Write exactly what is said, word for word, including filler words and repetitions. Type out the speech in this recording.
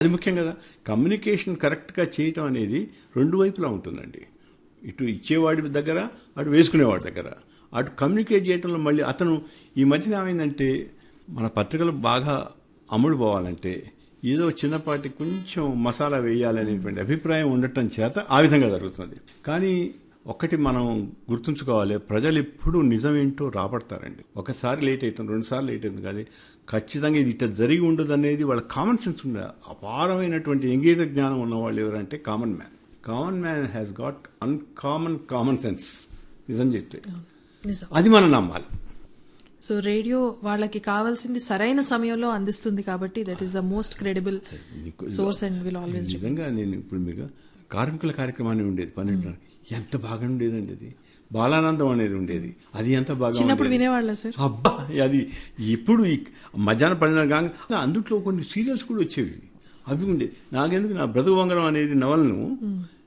అది ముఖ్యం కదా. కమ్యూనికేషన్ కరెక్ట్గా చేయటం అనేది రెండు వైపులా ఉంటుందండి. ఇటు ఇచ్చేవాడి దగ్గర, అటు వేసుకునేవాడి దగ్గర. అటు కమ్యూనికేట్ చేయటంలో మళ్ళీ అతను ఈ మధ్యన ఏమైందంటే, మన పత్రికలు బాగా అమ్ముడు పోవాలంటే ఏదో చిన్నపాటి కొంచెం మసాలా వేయాలనేటువంటి అభిప్రాయం ఉండటం చేత ఆ విధంగా జరుగుతుంది. కానీ ఒకటి మనం గుర్తుంచుకోవాలి, ప్రజలు ఎప్పుడు నిజం ఏంటో రాబడతారండి. ఒకసారి లేట్ అవుతుంది, రెండు సార్లు లేట్ అవుతుంది, కానీ ఖచ్చితంగా ఇది ఇట్లా జరిగి ఉండదు అనేది వాళ్ళ కామన్ సెన్స్ ఉంది. అపారమైనటువంటి ఎంగేజ జ్ఞానం ఉన్నవాళ్ళు ఎవరంటే common man. Common man has got uncommon common sense. నిజం చెప్తే అది మనం నమ్మాలి. సో రేడియో వాళ్ళకి కావాల్సింది సరైన సమయంలో అందిస్తుంది కాబట్టి that is the most credible source and will always. నిజంగా నేను ఇప్పుడు మీకు కార్మికుల కార్యక్రమాన్ని ఉండేది పన్నెండు, ఎంత బాగా ఉండేదండి అది. బాలానందం అనేది ఉండేది, అది ఎంత బాగా చిన్నప్పుడు వినేవాళ్ళ సార్. అబ్బా, అది ఇప్పుడు మధ్యాహ్నం పడిన కాగా అందుట్లో కొన్ని సీరియల్స్ కూడా వచ్చేవి, అవి ఉండేది. నాకెందుకు నా బ్రతుకు వంగరం అనేది నవలను